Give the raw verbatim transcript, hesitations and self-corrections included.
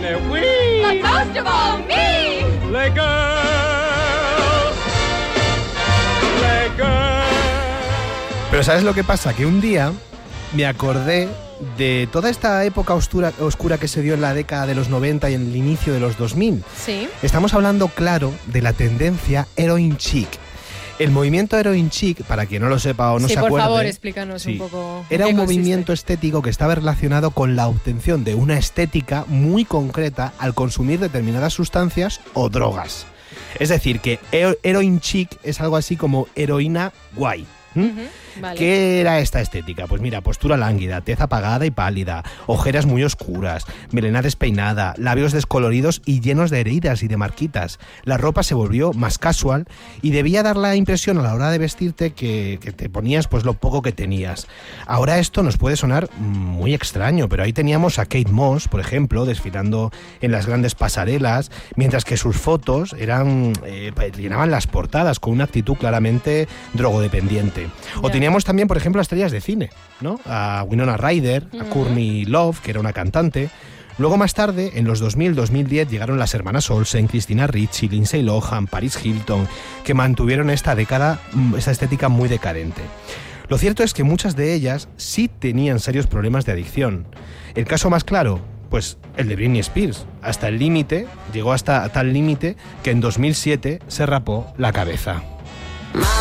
But most of all, me! Let go. Let go. Pero ¿sabes lo que pasa? Que un día me acordé de toda esta época oscura, oscura que se dio en la década de los noventa y en el inicio de los dos mil. Sí. Estamos hablando, claro, de la tendencia heroin chic. El movimiento heroin chic, para quien no lo sepa o no sí, se por acuerde... favor, explícanos sí, un poco. Era un consiste. movimiento estético que estaba relacionado con la obtención de una estética muy concreta al consumir determinadas sustancias o drogas. Es decir, que heroin chic es algo así como heroína guay. ¿Mm? Uh-huh, vale. ¿Qué era esta estética? Pues mira, postura lánguida, tez apagada y pálida, ojeras muy oscuras, melena despeinada, labios descoloridos y llenos de heridas y de marquitas. La ropa se volvió más casual y debía dar la impresión a la hora de vestirte que, que te ponías pues lo poco que tenías. Ahora esto nos puede sonar muy extraño, pero ahí teníamos a Kate Moss, por ejemplo, desfilando en las grandes pasarelas, mientras que sus fotos eran eh, llenaban las portadas con una actitud claramente drogodependiente. O Ya. teníamos también, por ejemplo, a estrellas de cine, ¿no? A Winona Ryder, a Uh-huh. Courtney Love, que era una cantante. Luego, más tarde, en los dos mil, dos mil diez, llegaron las hermanas Olsen, Christina Ricci, Lindsay Lohan, Paris Hilton, que mantuvieron esta década, esta estética muy decadente. Lo cierto es que muchas de ellas sí tenían serios problemas de adicción. El caso más claro, pues el de Britney Spears. Hasta el límite, llegó hasta tal límite que en dos mil siete se rapó la cabeza.